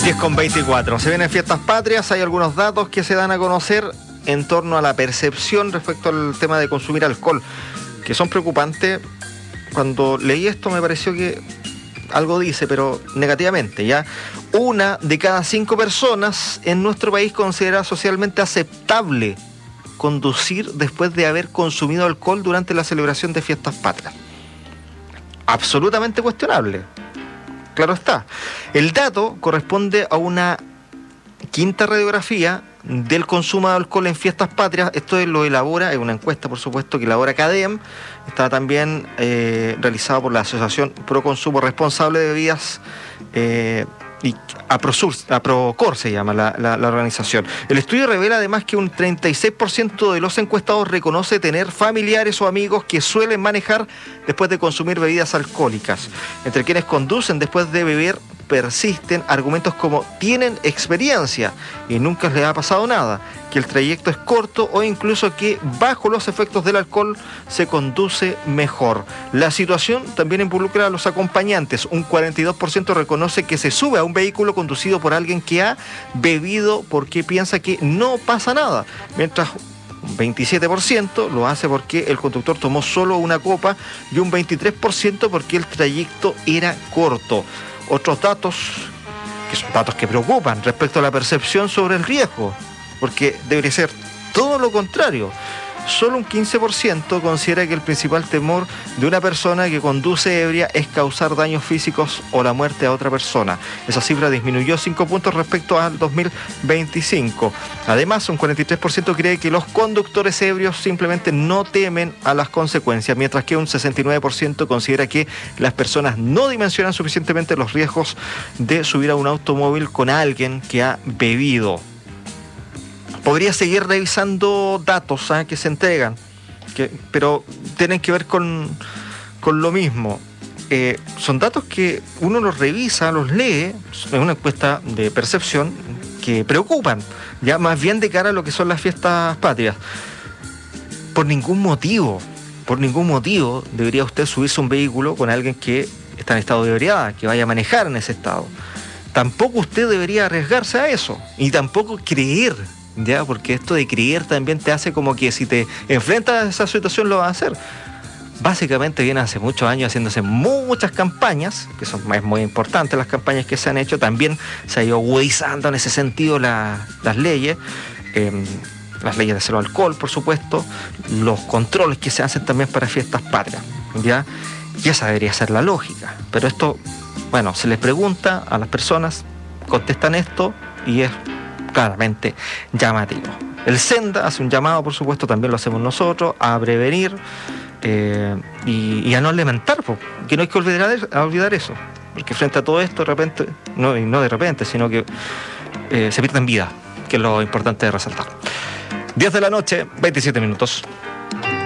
10:24. Se vienen fiestas patrias, hay algunos datos que se dan a conocer en torno a la percepción respecto al tema de consumir alcohol, que son preocupantes. Cuando leí esto me pareció que algo dice, pero negativamente, ¿ya? 1 de cada 5 personas en nuestro país considera socialmente aceptable conducir después de haber consumido alcohol durante la celebración de fiestas patrias. Absolutamente cuestionable. Claro está. El dato corresponde a una quinta radiografía del consumo de alcohol en fiestas patrias. Esto lo elabora, es una encuesta por supuesto que elabora CADEM. Está también realizado por la Asociación Pro Consumo Responsable de Bebidas y APROCOR se llama la organización. El estudio revela además que un 36% de los encuestados reconoce tener familiares o amigos que suelen manejar después de consumir bebidas alcohólicas. Entre quienes conducen después de beber persisten argumentos como tienen experiencia y nunca les ha pasado nada, que el trayecto es corto o incluso que bajo los efectos del alcohol se conduce mejor. La situación también involucra a los acompañantes. Un 42% reconoce que se sube a un vehículo conducido por alguien que ha bebido porque piensa que no pasa nada, mientras un 27% lo hace porque el conductor tomó solo una copa y un 23% porque el trayecto era corto. Otros datos, que son datos que preocupan respecto a la percepción sobre el riesgo, porque debería ser todo lo contrario. Solo un 15% considera que el principal temor de una persona que conduce ebria es causar daños físicos o la muerte a otra persona. Esa cifra disminuyó 5 puntos respecto al 2025. Además, un 43% cree que los conductores ebrios simplemente no temen a las consecuencias, mientras que un 69% considera que las personas no dimensionan suficientemente los riesgos de subir a un automóvil con alguien que ha bebido. Podría seguir revisando datos que se entregan, pero tienen que ver con lo mismo. Son datos que uno los revisa, los lee, es una encuesta de percepción que preocupan, ya más bien de cara a lo que son las fiestas patrias. Por ningún motivo debería usted subirse a un vehículo con alguien que está en estado de ebriedad, que vaya a manejar en ese estado. Tampoco usted debería arriesgarse a eso, y tampoco creer, ¿ya? Porque esto de creer también te hace como que si te enfrentas a esa situación lo vas a hacer. Básicamente vienen hace muchos años haciéndose muchas campañas, que son muy importantes las campañas que se han hecho. También se ha ido agudizando en ese sentido las leyes. Las leyes de cero alcohol, por supuesto, los controles que se hacen también para fiestas patrias, ¿ya? Y esa debería ser la lógica. Pero esto, bueno, se les pregunta a las personas, contestan esto y es claramente llamativo. El Senda hace un llamado, por supuesto, también lo hacemos nosotros, a prevenir y a no lamentar, que no hay que olvidar eso, porque frente a todo esto, de repente, no de repente, sino que se pierden vidas, que es lo importante de resaltar. 10 de la noche, 27 minutos.